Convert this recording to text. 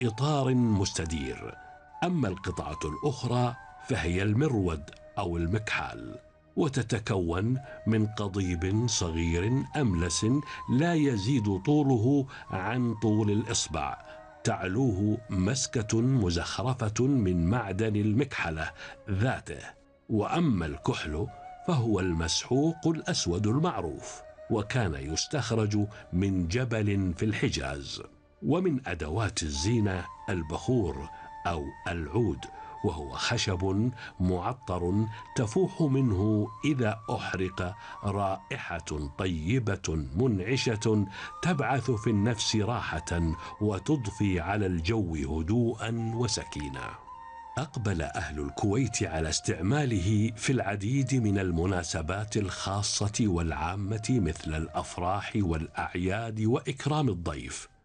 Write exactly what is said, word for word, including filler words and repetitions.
إطار مستدير. أما القطعة الأخرى فهي المرود أو المكحال، وتتكون من قضيب صغير أملس لا يزيد طوله عن طول الإصبع، تعلوه مسكة مزخرفة من معدن المكحلة ذاته. وأما الكحل فهو المسحوق الأسود المعروف، وكان يستخرج من جبل في الحجاز. ومن أدوات الزينة البخور أو العود، وهو خشب معطر تفوح منه إذا أحرق رائحة طيبة منعشة تبعث في النفس راحة وتضفي على الجو هدوءا وسكينة. أقبل أهل الكويت على استعماله في العديد من المناسبات الخاصة والعامة، مثل الأفراح والأعياد وإكرام الضيف.